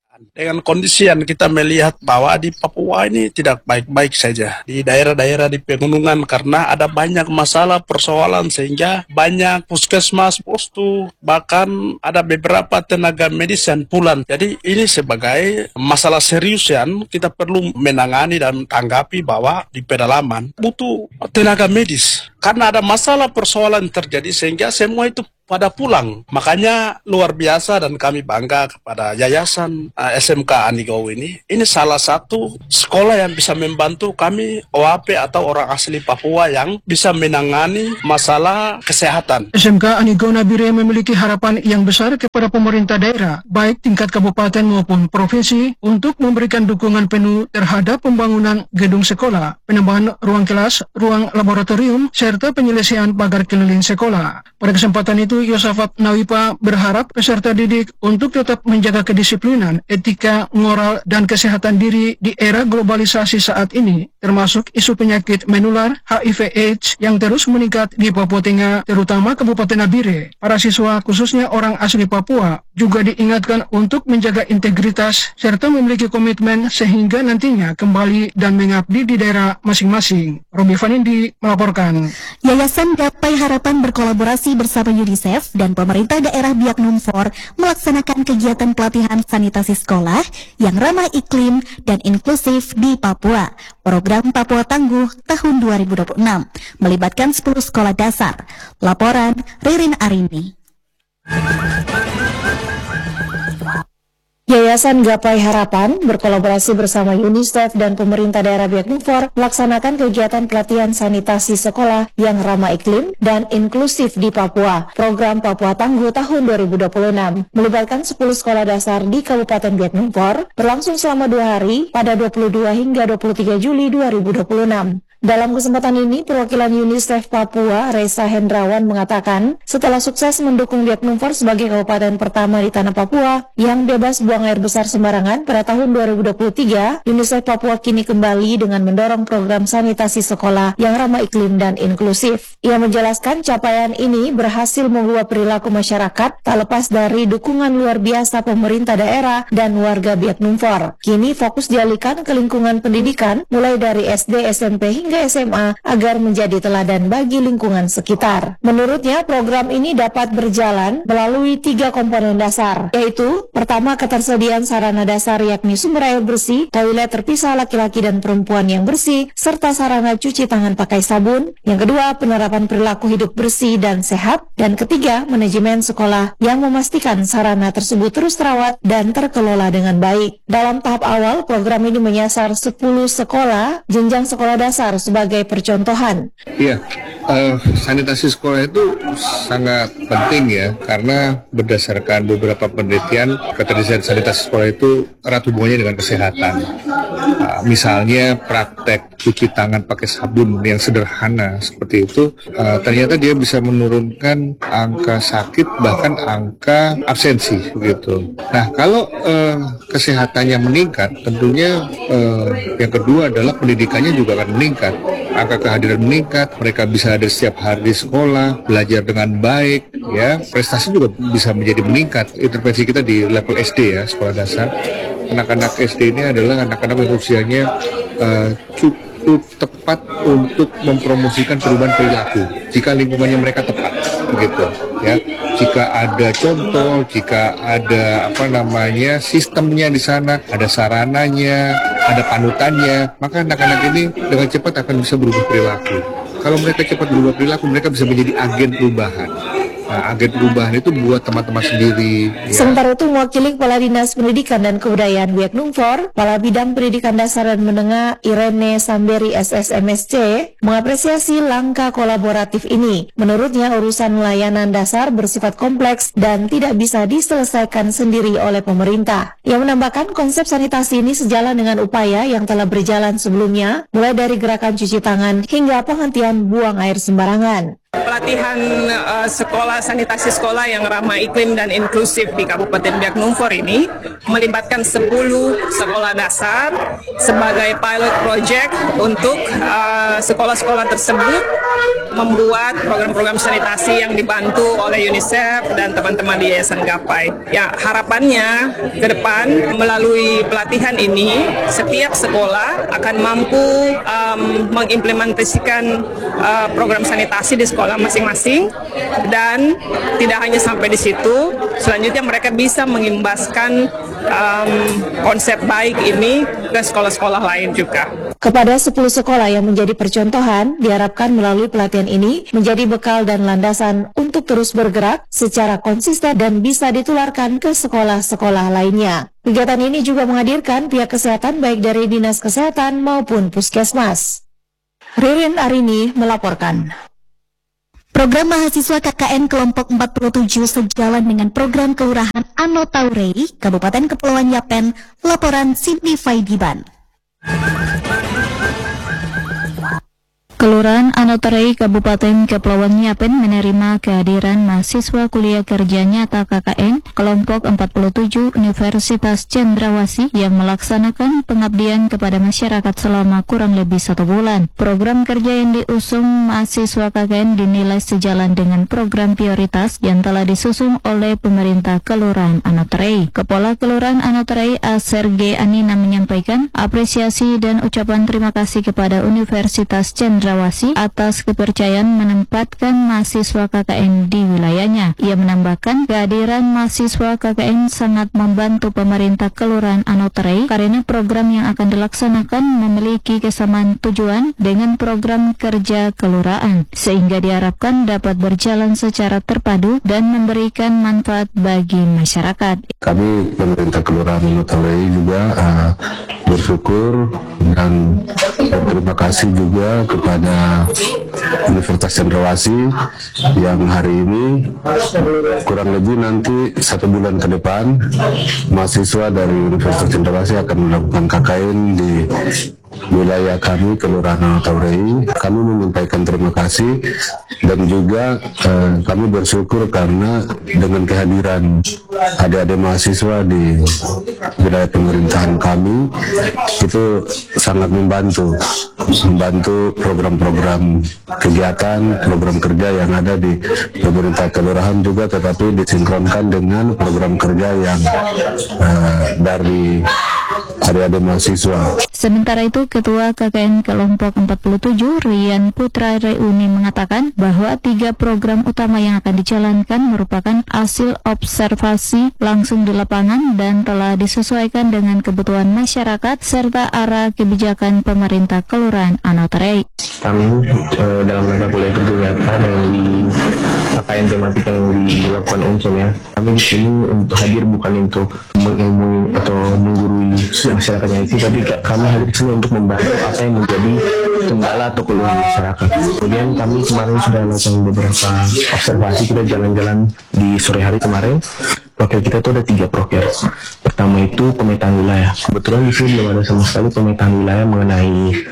Dengan kondisi yang kita melihat bahwa di Papua ini tidak baik-baik saja. Di daerah-daerah di pegunungan karena ada banyak masalah persoalan sehingga banyak puskesmas, postu, bahkan ada beberapa tenaga medis yang pulang. Jadi ini sebagai masalah serius yang kita perlu menangani dan tanggapi bahwa di pedalaman butuh tenaga medis. Karena ada masalah persoalan terjadi sehingga semua itu pada pulang. Makanya luar biasa dan kami bangga kepada Yayasan SMK Anigau ini. Ini salah satu sekolah yang bisa membantu kami OAP atau orang asli Papua yang bisa menangani masalah kesehatan. SMK Anigau Nabire memiliki harapan yang besar kepada pemerintah daerah, baik tingkat kabupaten maupun provinsi, untuk memberikan dukungan penuh terhadap pembangunan gedung sekolah, penambahan ruang kelas, ruang laboratorium, serta penyelesaian pagar keliling sekolah. Pada kesempatan itu, Yosafat Nawipa berharap peserta didik untuk tetap menjaga kedisiplinan, etika, moral, dan kesehatan diri di era globalisasi saat ini, termasuk isu penyakit menular HIV/AIDS yang terus meningkat di Papua Tengah, terutama Kabupaten Nabire. Para siswa, khususnya orang asli Papua, juga diingatkan untuk menjaga integritas serta memiliki komitmen sehingga nantinya kembali dan mengabdi di daerah masing-masing. Robi Vanindi melaporkan. Yayasan Gapai Harapan berkolaborasi bersama UNICEF dan pemerintah daerah Biak Numfor melaksanakan kegiatan pelatihan sanitasi sekolah yang ramah iklim dan inklusif di Papua. Program Papua Tangguh tahun 2026 melibatkan 10 sekolah dasar. Laporan Ririn Arini. Yayasan Gapai Harapan berkolaborasi bersama UNICEF dan pemerintah daerah Biak Numfor melaksanakan kegiatan pelatihan sanitasi sekolah yang ramah iklim dan inklusif di Papua. Program Papua Tangguh tahun 2026 melibatkan 10 sekolah dasar di Kabupaten Biak Numfor berlangsung selama 2 hari pada 22 hingga 23 Juli 2026. Dalam kesempatan ini, perwakilan UNICEF Papua, Reza Hendrawan, mengatakan setelah sukses mendukung Biak Numfor sebagai kabupaten pertama di tanah Papua yang bebas buang air besar sembarangan pada tahun 2023, UNICEF Papua kini kembali dengan mendorong program sanitasi sekolah yang ramah iklim dan inklusif. Ia menjelaskan capaian ini berhasil mengubah perilaku masyarakat tak lepas dari dukungan luar biasa pemerintah daerah dan warga Biak Numfor. Kini fokus dialihkan ke lingkungan pendidikan mulai dari SD, SMP hingga SMA agar menjadi teladan bagi lingkungan sekitar. Menurutnya, program ini dapat berjalan melalui 3 komponen dasar, yaitu pertama, ketersediaan sarana dasar yakni sumber air bersih, toilet terpisah laki-laki dan perempuan yang bersih, serta sarana cuci tangan pakai sabun. Yang kedua, penerapan perilaku hidup bersih dan sehat. Dan ketiga, manajemen sekolah yang memastikan sarana tersebut terus terawat dan terkelola dengan baik. Dalam tahap awal, program ini menyasar 10 sekolah jenjang sekolah dasar sebagai percontohan. Iya, sanitasi sekolah itu sangat penting ya, karena berdasarkan beberapa penelitian, ketersediaan sanitasi sekolah itu erat hubungannya dengan kesehatan. Misalnya praktek cuci tangan pakai sabun yang sederhana seperti itu, ternyata dia bisa menurunkan angka sakit bahkan angka absensi begitu. Nah, kalau kesehatannya meningkat, tentunya yang kedua adalah pendidikannya juga akan meningkat. Angka kehadiran meningkat, mereka bisa hadir setiap hari di sekolah, belajar dengan baik, ya, prestasi juga bisa menjadi meningkat. Intervensi kita di level SD ya, sekolah dasar. Anak-anak SD ini adalah anak-anak yang usianya cukup tepat untuk mempromosikan perubahan perilaku jika lingkungannya mereka tepat, begitu ya. Jika ada contoh, jika ada sistemnya di sana, ada sarananya, ada panutannya, maka anak-anak ini dengan cepat akan bisa berubah perilaku. Kalau mereka cepat berubah perilaku, mereka bisa menjadi agen perubahan. Nah, agen perubahan itu buat teman-teman sendiri. Ya. Sementara itu, mewakili Kepala Dinas Pendidikan dan Kebudayaan Biak Numfor, Kepala Bidang Pendidikan Dasar dan Menengah Irene Samberi SSMSC mengapresiasi langkah kolaboratif ini. Menurutnya, urusan layanan dasar bersifat kompleks dan tidak bisa diselesaikan sendiri oleh pemerintah. Ia menambahkan konsep sanitasi ini sejalan dengan upaya yang telah berjalan sebelumnya, mulai dari gerakan cuci tangan hingga penghentian buang air sembarangan. Pelatihan sekolah sanitasi sekolah yang ramah iklim dan inklusif di Kabupaten Biak Numfor ini melibatkan 10 sekolah dasar sebagai pilot project untuk sekolah-sekolah tersebut membuat program-program sanitasi yang dibantu oleh UNICEF dan teman-teman di Yayasan Gapai. Ya, harapannya ke depan melalui pelatihan ini setiap sekolah akan mampu mengimplementasikan program sanitasi di sekolah masing-masing, dan tidak hanya sampai di situ, selanjutnya mereka bisa mengimbaskan konsep baik ini ke sekolah-sekolah lain juga. Kepada 10 sekolah yang menjadi percontohan, diharapkan melalui pelatihan ini menjadi bekal dan landasan untuk terus bergerak secara konsisten dan bisa ditularkan ke sekolah-sekolah lainnya. Kegiatan ini juga menghadirkan pihak kesehatan baik dari Dinas Kesehatan maupun Puskesmas. Ririn Arini melaporkan. Program mahasiswa KKN kelompok 47 sejalan dengan program Kelurahan Anotaurei, Kabupaten Kepulauan Yapen, laporan Cindy Faidiban. Kelurahan Anotaurei Kabupaten Kepulauan Yapen menerima kehadiran mahasiswa kuliah kerja nyata KKN kelompok 47 Universitas Cendrawasih yang melaksanakan pengabdian kepada masyarakat selama kurang lebih 1 bulan. Program kerja yang diusung mahasiswa KKN dinilai sejalan dengan program prioritas yang telah disusun oleh pemerintah Kelurahan Anotaurei. Kepala Kelurahan Anotaurei ASRG Anina menyampaikan apresiasi dan ucapan terima kasih kepada Universitas Cendrawasih atas kepercayaan menempatkan mahasiswa KKN di wilayahnya. Ia menambahkan kehadiran mahasiswa KKN sangat membantu pemerintah Kelurahan Anotaurei karena program yang akan dilaksanakan memiliki kesamaan tujuan dengan program kerja kelurahan, sehingga diharapkan dapat berjalan secara terpadu dan memberikan manfaat bagi masyarakat. Kami pemerintah Kelurahan Anotaurei juga bersyukur dan berterima kasih juga kepada Universitas Cendrawasih yang hari ini kurang lebih nanti 1 bulan ke depan mahasiswa dari Universitas Cendrawasih akan melakukan KKN di wilayah kami Kelurahan Anotaurei. Kami menyampaikan terima kasih dan juga kami bersyukur karena dengan kehadiran adik-adik mahasiswa di wilayah pemerintahan kami itu sangat membantu program-program kegiatan, program kerja yang ada di pemerintah kelurahan juga, tetapi disinkronkan dengan program kerja yang dari adik-adik mahasiswa. Sementara itu, Ketua KKN Kelompok 47 Rian Putra Reuni mengatakan bahwa 3 program utama yang akan dijalankan merupakan hasil observasi langsung di lapangan dan telah disesuaikan dengan kebutuhan masyarakat serta arah kebijakan pemerintah Kelurahan Anotaurei. Kami dalam rangka kuliah kerja nyata yang di KKN tematik yang dilakukan UNSOM ya. Kami di sini untuk hadir bukan untuk mengilmui atau menggurui masyarakatnya itu, tapi kami hadir di sini untuk membantu apa yang menjadi kendala atau keluhan masyarakat. Kemudian kami kemarin sudah melakukan beberapa observasi, kita jalan-jalan di sore hari kemarin. Proker kita itu ada 3 proker. Pertama itu pemetaan wilayah. Kebetulan di sini belum ada sama sekali pemetaan wilayah mengenai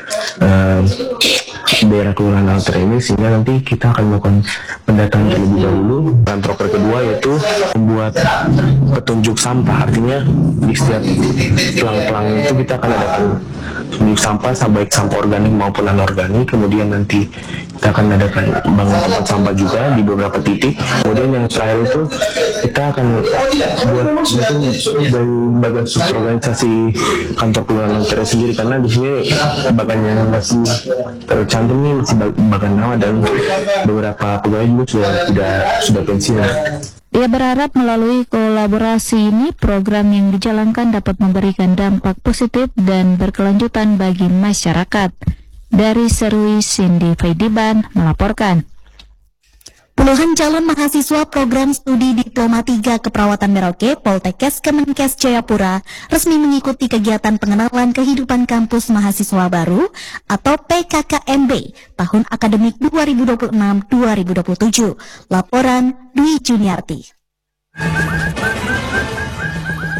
daerah Kelurahan Anotaurei ini, sehingga nanti kita akan melakukan pendataan terlebih dahulu. Dan proker kedua yaitu membuat petunjuk sampah, artinya di setiap pelang-pelang itu kita akan adakan petunjuk sampah, baik sampah organik maupun anorganik. Kemudian nanti kita akan adakan bangun tempat sampah juga di beberapa titik. Kemudian yang terakhir itu kita akan buat mungkin dari bagian struktur organisasi kantor Kelurahan Anotaurei sendiri, karena di sini bagian yang masih tercantum ini masih bagian nama dan beberapa pegawai juga sudah pensiun. Ia berharap melalui kolaborasi ini program yang dijalankan dapat memberikan dampak positif dan berkelanjutan bagi masyarakat. Dari Serui, Cindy Faidiban melaporkan. Puluhan calon mahasiswa program studi Diploma 3 Keperawatan Merauke Poltekkes Kemenkes Jayapura resmi mengikuti kegiatan pengenalan kehidupan kampus mahasiswa baru atau PKKMB tahun akademik 2026-2027. Laporan Dwi Juniarti.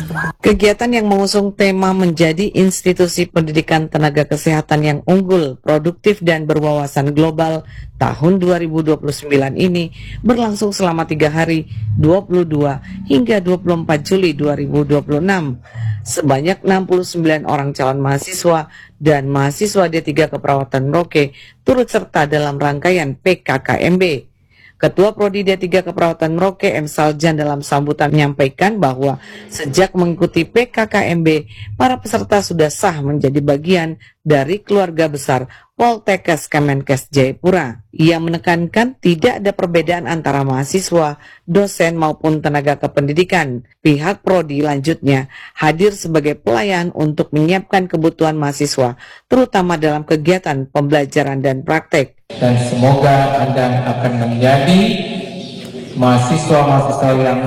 Kegiatan yang mengusung tema menjadi institusi pendidikan tenaga kesehatan yang unggul, produktif, dan berwawasan global tahun 2029 ini berlangsung selama 3 hari, 22 hingga 24 Juli 2026. Sebanyak 69 orang calon mahasiswa dan mahasiswa D3 Keperawatan Merauke turut serta dalam rangkaian PKKMB. Ketua Prodi D3 Keperawatan Merauke M. Saljan dalam sambutan menyampaikan bahwa sejak mengikuti PKKMB, para peserta sudah sah menjadi bagian dari keluarga besar Poltekkes Kemenkes Jayapura. Ia menekankan tidak ada perbedaan antara mahasiswa, dosen maupun tenaga kependidikan. Pihak Prodi lanjutnya hadir sebagai pelayan untuk menyiapkan kebutuhan mahasiswa, terutama dalam kegiatan pembelajaran dan praktek. Dan semoga Anda akan menjadi mahasiswa-mahasiswa yang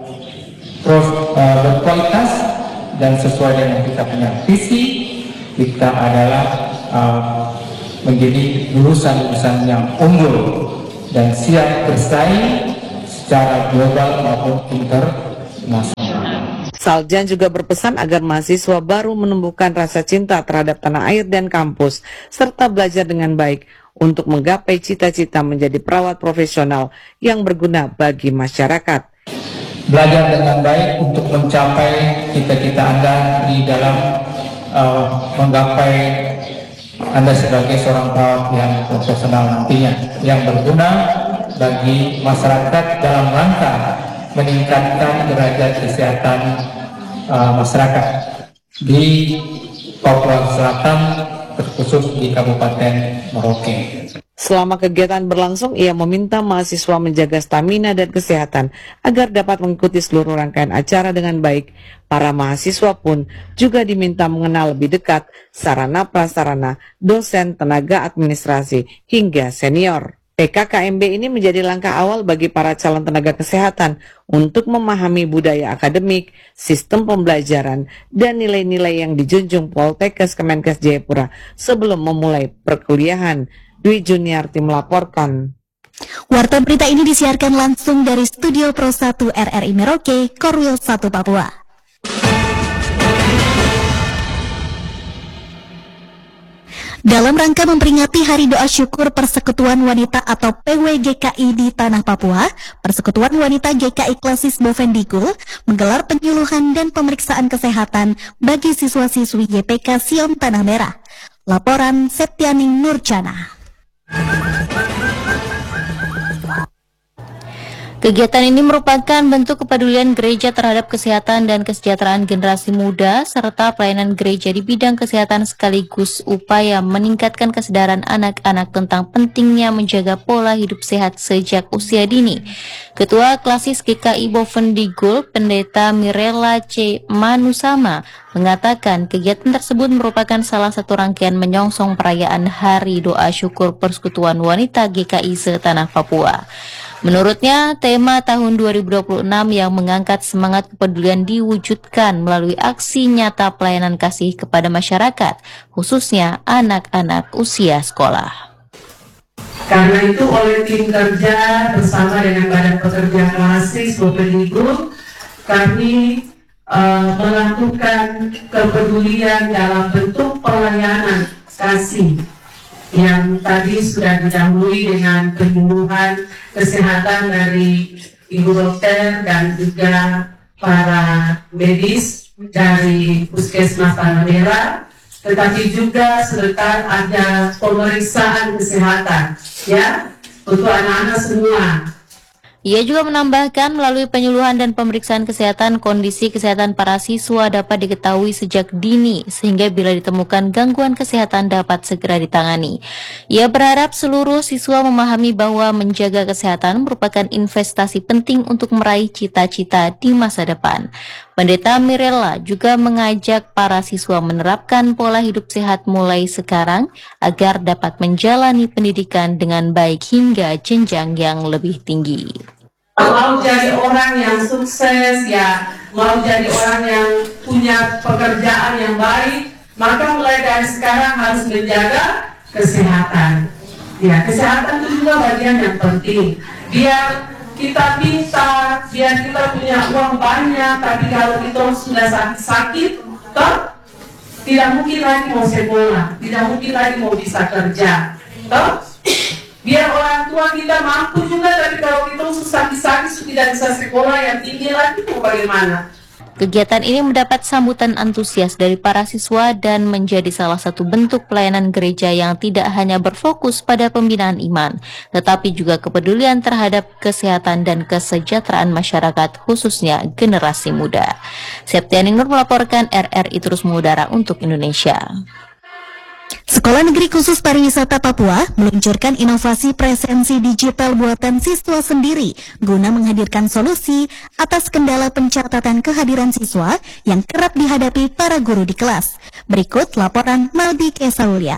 berkualitas dan sesuai dengan kita punya visi. Kita adalah menjadi lulusan-lulusan yang unggul dan siap bersaing secara global maupun internasional. Saljan juga berpesan agar mahasiswa baru menumbuhkan rasa cinta terhadap tanah air dan kampus, serta belajar dengan baik untuk menggapai cita-cita menjadi perawat profesional yang berguna bagi masyarakat. Belajar dengan baik untuk mencapai cita-cita Anda di dalam menggapai Anda sebagai seorang perawat yang profesional nantinya, yang berguna bagi masyarakat dalam rangka meningkatkan derajat kesehatan masyarakat di Papua Selatan, terkhusus di Kabupaten Merauke. Selama kegiatan berlangsung, ia meminta mahasiswa menjaga stamina dan kesehatan agar dapat mengikuti seluruh rangkaian acara dengan baik. Para mahasiswa pun juga diminta mengenal lebih dekat sarana prasarana, dosen, tenaga administrasi, hingga senior. PKKMB ini menjadi langkah awal bagi para calon tenaga kesehatan untuk memahami budaya akademik, sistem pembelajaran, dan nilai-nilai yang dijunjung Poltekkes Kemenkes Jayapura sebelum memulai perkuliahan. Dwi Juniarti melaporkan. Warta berita ini disiarkan langsung dari Studio Pro 1 RRI Merauke, Korwil 1 Papua. Dalam rangka memperingati Hari Doa Syukur Persekutuan Wanita atau PWGKI di Tanah Papua, Persekutuan Wanita GKI Klasis Bovendigul menggelar penyuluhan dan pemeriksaan kesehatan bagi siswa-siswi YPK Sion Tanah Merah. Laporan Septianing Nurcana. Kegiatan ini merupakan bentuk kepedulian gereja terhadap kesehatan dan kesejahteraan generasi muda, serta pelayanan gereja di bidang kesehatan sekaligus upaya meningkatkan kesadaran anak-anak tentang pentingnya menjaga pola hidup sehat sejak usia dini. Ketua Klasis GKI Bovendigul, Pendeta Mirella C. Manusama, mengatakan kegiatan tersebut merupakan salah satu rangkaian menyongsong perayaan Hari Doa Syukur Persekutuan Wanita GKI se-Tanah Papua. Menurutnya, tema tahun 2026 yang mengangkat semangat kepedulian diwujudkan melalui aksi nyata pelayanan kasih kepada masyarakat, khususnya anak-anak usia sekolah. Karena itu oleh tim kerja bersama dengan Badan Pekerja Klasis Bovendigul, kami melakukan kepedulian dalam bentuk pelayanan kasih yang tadi sudah didahului dengan penyuluhan kesehatan dari ibu dokter dan juga para medis dari Puskesmas Tanah Merah, tetapi juga serta ada pemeriksaan kesehatan ya untuk anak-anak semua. Ia juga menambahkan melalui penyuluhan dan pemeriksaan kesehatan, kondisi kesehatan para siswa dapat diketahui sejak dini sehingga bila ditemukan gangguan kesehatan dapat segera ditangani. Ia berharap seluruh siswa memahami bahwa menjaga kesehatan merupakan investasi penting untuk meraih cita-cita di masa depan. Pendeta Mirella juga mengajak para siswa menerapkan pola hidup sehat mulai sekarang agar dapat menjalani pendidikan dengan baik hingga jenjang yang lebih tinggi. Mau jadi orang yang sukses, ya mau jadi orang yang punya pekerjaan yang baik, maka mulai dari sekarang harus menjaga kesehatan. Ya, kesehatan itu juga bagian yang penting. Biar kita pintar, biar kita punya uang banyak, tapi kalau kita sudah sakit-sakit, toh tidak mungkin lagi mau sekolah, tidak mungkin lagi mau bisa kerja, toh biar orang tua kita mampu juga, tapi kalau kita sakit-sakit tidak bisa sekolah yang tinggi lagi, mau bagaimana? Kegiatan ini mendapat sambutan antusias dari para siswa dan menjadi salah satu bentuk pelayanan gereja yang tidak hanya berfokus pada pembinaan iman, tetapi juga kepedulian terhadap kesehatan dan kesejahteraan masyarakat, khususnya generasi muda. Septiani Nur melaporkan, RRI terus mengudara untuk Indonesia. Sekolah Negeri Khusus Pariwisata Papua meluncurkan inovasi presensi digital buatan siswa sendiri guna menghadirkan solusi atas kendala pencatatan kehadiran siswa yang kerap dihadapi para guru di kelas. Berikut laporan Maldi Kesaulia.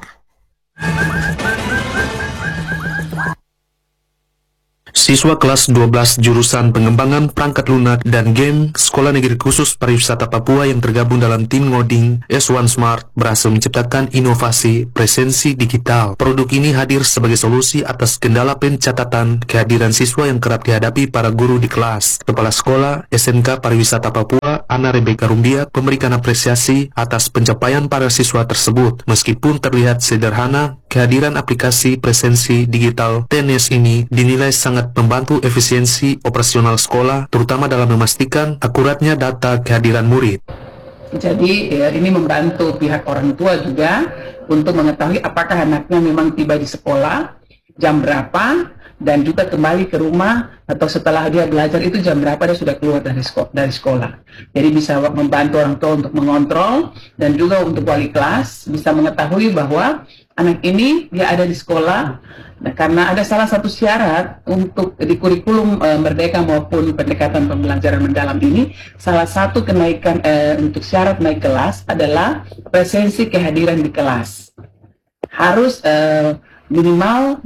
Siswa kelas 12 jurusan pengembangan perangkat lunak dan game Sekolah Negeri Khusus Pariwisata Papua yang tergabung dalam tim ngoding S1 Smart berhasil menciptakan inovasi presensi digital. Produk ini hadir sebagai solusi atas kendala pencatatan kehadiran siswa yang kerap dihadapi para guru di kelas. Kepala Sekolah SMK Pariwisata Papua, Ana Rebeka Rumbiak, memberikan apresiasi atas pencapaian para siswa tersebut. Meskipun terlihat sederhana, kehadiran aplikasi presensi digital TNS ini dinilai sangat membantu efisiensi operasional sekolah, terutama dalam memastikan akuratnya data kehadiran murid. Jadi ini membantu pihak orang tua juga untuk mengetahui apakah anaknya memang tiba di sekolah, jam berapa, dan juga kembali ke rumah atau setelah dia belajar itu jam berapa dia sudah keluar dari sekolah. Jadi bisa membantu orang tua untuk mengontrol, dan juga untuk wali kelas bisa mengetahui bahwa anak ini dia ada di sekolah. Nah, karena ada salah satu syarat untuk di kurikulum Merdeka maupun pendekatan pembelajaran mendalam ini, salah satu kenaikan untuk syarat naik kelas adalah presensi kehadiran di kelas. Harus minimal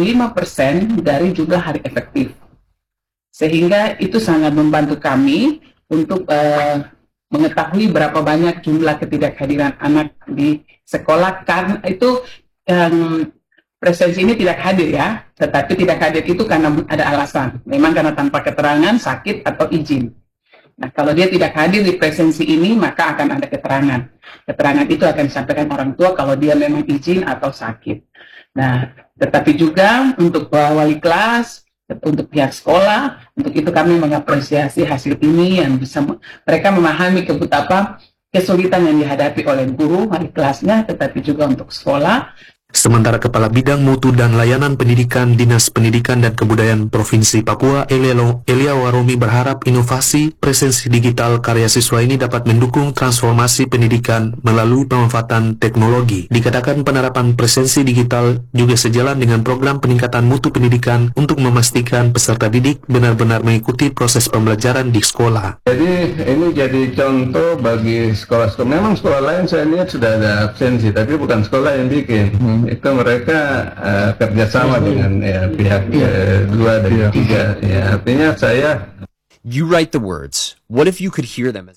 25% dari jumlah hari efektif. Sehingga itu sangat membantu kami untuk mengetahui berapa banyak jumlah ketidakhadiran anak di sekolah, karena itu presensi ini tidak hadir ya, tetapi tidak hadir itu karena ada alasan, memang karena tanpa keterangan, sakit, atau izin. Nah, kalau dia tidak hadir di presensi ini, maka akan ada keterangan. Keterangan itu akan disampaikan orang tua kalau dia memang izin atau sakit. Nah, tetapi juga untuk wali kelas, untuk pihak sekolah, untuk itu kami mengapresiasi hasil ini yang bisa mereka memahami betapa kesulitan yang dihadapi oleh guru, wali kelasnya, tetapi juga untuk sekolah. Sementara Kepala Bidang Mutu dan Layanan Pendidikan Dinas Pendidikan dan Kebudayaan Provinsi Papua, Elia Waromi, berharap inovasi presensi digital karya siswa ini dapat mendukung transformasi pendidikan melalui pemanfaatan teknologi. Dikatakan penerapan presensi digital juga sejalan dengan program peningkatan mutu pendidikan untuk memastikan peserta didik benar-benar mengikuti proses pembelajaran di sekolah. Jadi ini jadi contoh bagi sekolah-sekolah. Memang sekolah lain saya lihat sudah ada absensi, tapi bukan sekolah yang bikin. Itu mereka kerjasama dengan pihak 2 dan 3. Ya, artinya saya. You write the words. What if you could hear them?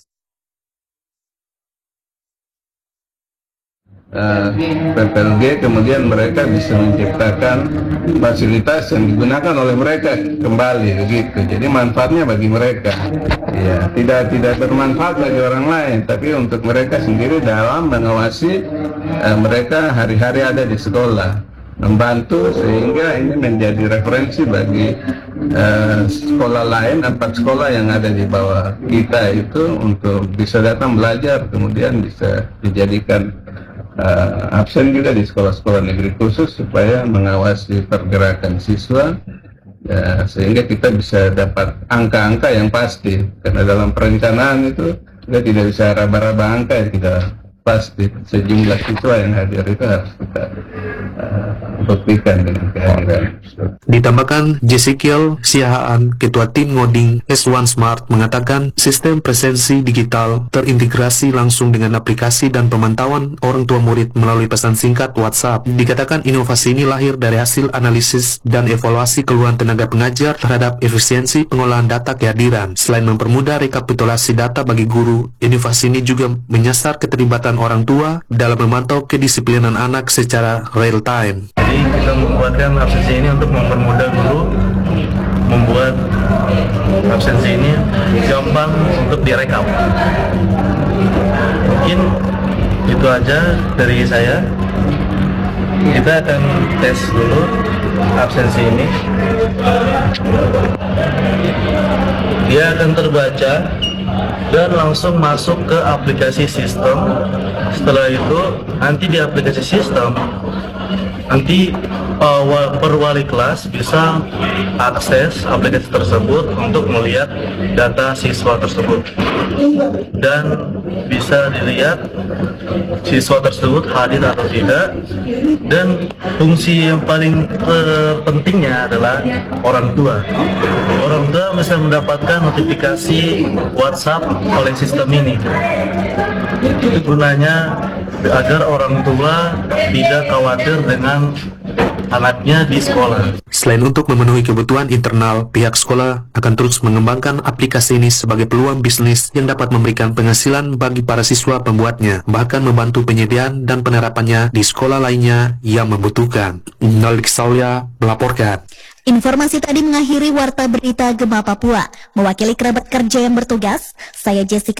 PPLG, kemudian mereka bisa menciptakan fasilitas yang digunakan oleh mereka kembali begitu. Jadi manfaatnya bagi mereka. Ya, tidak bermanfaat bagi orang lain, tapi untuk mereka sendiri dalam mengawasi mereka hari-hari ada di sekolah, membantu sehingga ini menjadi referensi bagi sekolah lain, 4 sekolah yang ada di bawah kita itu untuk bisa datang belajar, kemudian bisa dijadikan absen juga di sekolah-sekolah negeri khusus supaya mengawasi pergerakan siswa, ya, sehingga kita bisa dapat angka-angka yang pasti, karena dalam perencanaan itu kita tidak bisa raba-raba angka yang tidak pasti. Sejumlah siswa yang hadir itu harus kita buktikan dengan kehadiran. Ditambahkan, Jesekiel Siahaan, Ketua Tim Ngoding S1 Smart, mengatakan sistem presensi digital terintegrasi langsung dengan aplikasi dan pemantauan orang tua murid melalui pesan singkat WhatsApp. Dikatakan inovasi ini lahir dari hasil analisis dan evaluasi keluhan tenaga pengajar terhadap efisiensi pengolahan data kehadiran. Selain mempermudah rekapitulasi data bagi guru, inovasi ini juga menyasar keterlibatan orang tua dalam memantau kedisiplinan anak secara real time. Jadi kita membuatkan aplikasi ini untuk mempermudah guru membuat absensi ini gampang untuk direkap. Mungkin itu aja dari saya. Kita akan tes dulu absensi ini. Dia akan terbaca dan langsung masuk ke aplikasi sistem. Setelah itu nanti di aplikasi sistem nanti per wali kelas bisa akses aplikasi tersebut untuk melihat data siswa tersebut dan bisa dilihat siswa tersebut hadir atau tidak. Dan fungsi yang paling pentingnya adalah orang tua. Orang tua bisa mendapatkan notifikasi WhatsApp oleh sistem ini. Itu gunanya agar orang tua tidak khawatir dengan anaknya di sekolah. Selain untuk memenuhi kebutuhan internal, pihak sekolah akan terus mengembangkan aplikasi ini sebagai peluang bisnis yang dapat memberikan penghasilan bagi para siswa pembuatnya, bahkan membantu penyediaan dan penerapannya di sekolah lainnya yang membutuhkan. Nolik Saulia melaporkan. Informasi tadi mengakhiri Warta Berita Gema Papua. Mewakili kerabat kerja yang bertugas, saya Jessica